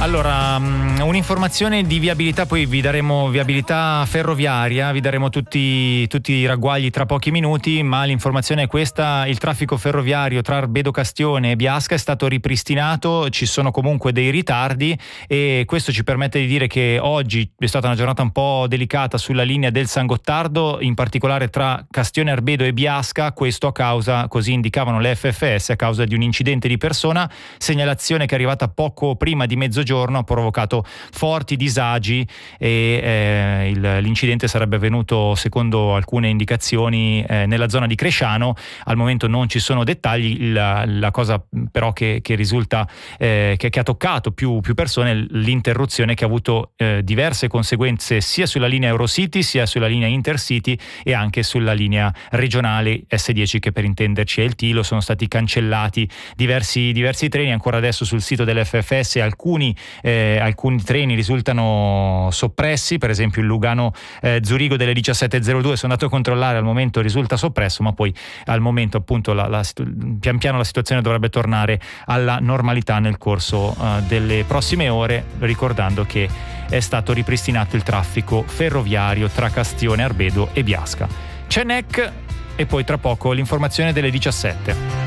Allora, un'informazione di viabilità, poi vi daremo viabilità ferroviaria, vi daremo tutti i ragguagli tra pochi minuti, ma l'informazione è questa: il traffico ferroviario tra Arbedo Castione e Biasca è stato ripristinato, ci sono comunque dei ritardi e questo ci permette di dire che oggi è stata una giornata un po' delicata sulla linea del San Gottardo, in particolare tra Castione Arbedo e Biasca, questo a causa, così indicavano le FFS, a causa di un incidente di persona, segnalazione che è arrivata poco prima di mezzogiorno, ha provocato forti disagi e l'incidente sarebbe avvenuto, secondo alcune indicazioni, nella zona di Cresciano. Al momento non ci sono dettagli. La cosa però che risulta che ha toccato più persone è l'interruzione che ha avuto diverse conseguenze sia sulla linea Eurocity sia sulla linea Intercity e anche sulla linea regionale S10, che per intenderci è il Tilo. Sono stati cancellati diversi treni. Ancora adesso sul sito dell'FFS alcuni treni risultano soppressi, per esempio il Lugano Zurigo delle 17:02, sono andato a controllare, al momento risulta soppresso, ma poi al momento appunto pian piano la situazione dovrebbe tornare alla normalità nel corso delle prossime ore, ricordando che è stato ripristinato il traffico ferroviario tra Castione Arbedo e Biasca. C'è NEC e poi tra poco l'informazione delle 17.